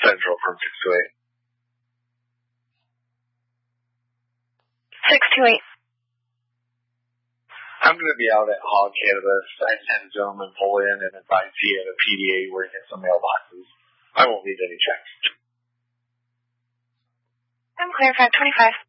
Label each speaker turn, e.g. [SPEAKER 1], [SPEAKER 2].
[SPEAKER 1] Central from 6 to 8.
[SPEAKER 2] 6 to 8.
[SPEAKER 1] I'm going to be out at Hog Cannabis. I just had a gentleman pull in and advise he had a PDA where he had some mailboxes. I won't need any checks.
[SPEAKER 2] I'm clear, 525.